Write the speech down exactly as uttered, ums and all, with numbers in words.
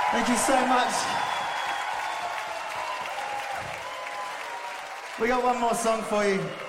Thank you so much. We got one more song for you.